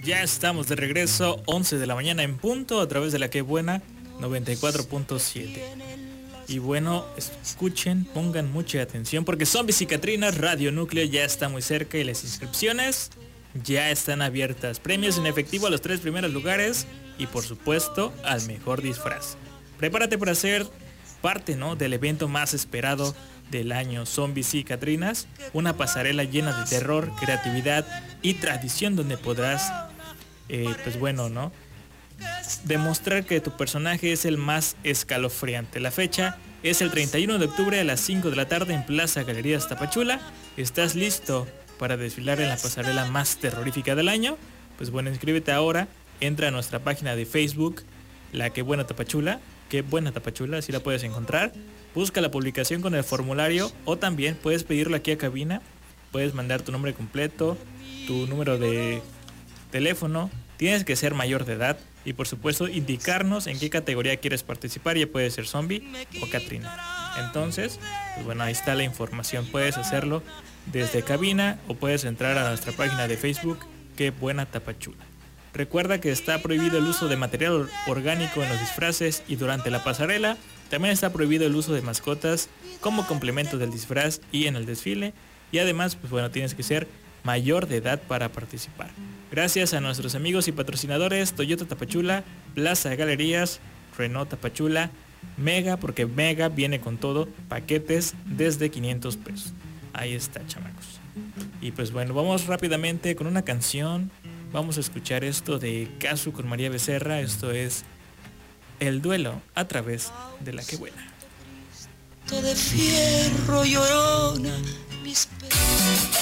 Ya estamos de regreso, 11 de la mañana en punto, a través de la que buena 94.7. Y bueno, escuchen, pongan mucha atención, porque Zombies y Catrinas Radio Núcleo ya está muy cerca y las inscripciones ya están abiertas. Premios en efectivo a los 3 primeros lugares y por supuesto al mejor disfraz. Prepárate para ser parte, ¿no?, del evento más esperado del año, Zombies y Catrinas, una pasarela llena de terror, creatividad y tradición donde podrás, pues bueno, ¿no?, demostrar que tu personaje es el más escalofriante. La fecha es el 31 de octubre a las 5 de la tarde en Plaza Galerías Tapachula. ¿Estás listo para desfilar en la pasarela más terrorífica del año? Pues bueno, inscríbete ahora, entra a nuestra página de Facebook, La Que Buena Tapachula, Qué Buena Tapachula, así la puedes encontrar. Busca la publicación con el formulario o también puedes pedirlo aquí a cabina. Puedes mandar tu nombre completo, tu número de teléfono. Tienes que ser mayor de edad y por supuesto indicarnos en qué categoría quieres participar. Ya puede ser zombie o Catrina. Entonces, pues bueno, ahí está la información. Puedes hacerlo desde cabina o puedes entrar a nuestra página de Facebook, Qué Buena Tapachula. Recuerda que está prohibido el uso de material orgánico en los disfraces y durante la pasarela. También está prohibido el uso de mascotas como complemento del disfraz y en el desfile. Y además, pues bueno, tienes que ser mayor de edad para participar. Gracias a nuestros amigos y patrocinadores Toyota Tapachula, Plaza Galerías, Renault Tapachula, Mega, porque Mega viene con todo, paquetes desde 500 pesos. Ahí está, chamacos. Y pues bueno, vamos rápidamente con una canción. Vamos a escuchar esto de Casu con María Becerra. Esto es El Duelo a través de La Que Buena. De fierro llorona, mis